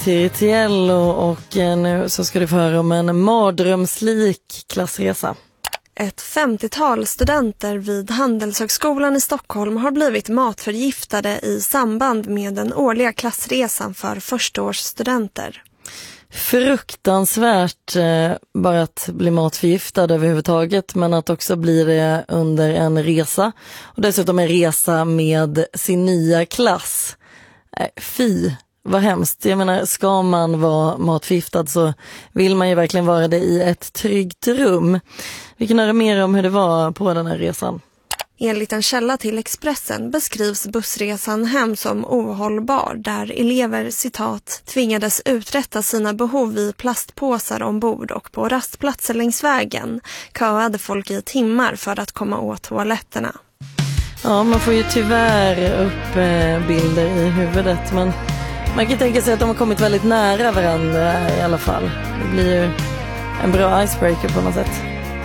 Tiritiello och nu så ska du få höra om en mardrömslik klassresa. Ett 50-tal studenter vid Handelshögskolan i Stockholm har blivit matförgiftade i samband med den årliga klassresan för förstaårsstudenter. Fruktansvärt bara att bli matförgiftad överhuvudtaget, men att också bli det under en resa. Och dessutom en resa med sin nya klass. Fy, vad hemskt. Jag menar, ska man vara matförgiftad så vill man ju verkligen vara det i ett tryggt rum. Vi kan höra mer om hur det var på den här resan. Enligt en källa till Expressen beskrivs bussresan hem som ohållbar, där elever, citat, tvingades uträtta sina behov i plastpåsar ombord och på rastplatser längs vägen köade folk i timmar för att komma åt toaletterna. Ja, man får ju tyvärr upp bilder i huvudet, men man kan tänka sig att de har kommit väldigt nära varandra i alla fall. Det blir ju en bra icebreaker på något sätt.